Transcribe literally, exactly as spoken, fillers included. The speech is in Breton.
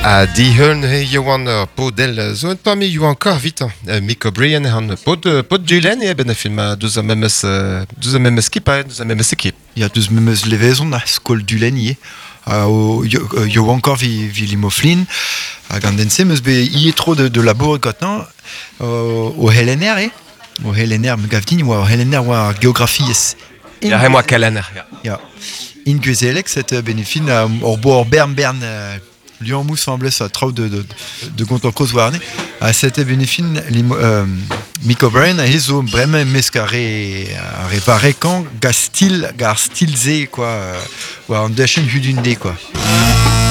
A dihun he Johan podel zo et parmi you encore vite uh, Mick O'Brien han pod pod dulen e ben a film a deus a memes uh, deus a memes skipa deus a memes ekip. Ja, dus memes levezon a skol dulen ie. Uh, o yo encore vi vi limoflin a gandense meus be ie tro de de labor gotnan uh, o L N R e o L N R me gavdin o L N R wa géographie es. Ja, he moi kelener. Ja. In gwezelek set benefin or bo or bern bern Lyon mous semble ça trop de de de content cause warne à cette benefin euh, Mick O'Brien a hizo vraiment mescaré à réparer quand gastil gar stilze quoi ou en deschen hudunde quoi.